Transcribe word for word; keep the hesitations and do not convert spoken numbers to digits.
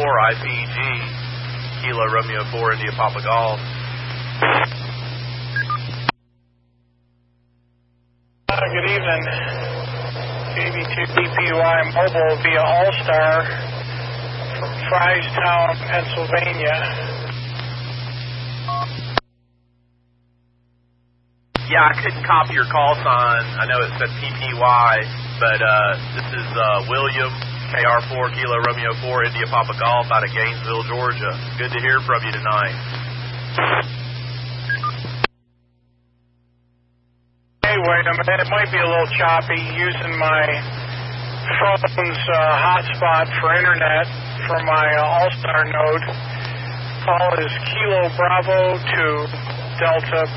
four, I P G, Kilo Romeo four, India Papa Golf. Uh, good evening. J V two D P Y Mobile via All-Star from Fryestown, Pennsylvania. Yeah, I couldn't copy your call sign. I know it said P P Y, but uh, this is uh, William, K R four, Kilo Romeo four, India Papa Golf out of Gainesville, Georgia. Good to hear from you tonight. Hey, wait a minute. It might be a little choppy using my phone's uh, hotspot for internet for my uh, All-Star node. Call is Kilo Bravo to Delta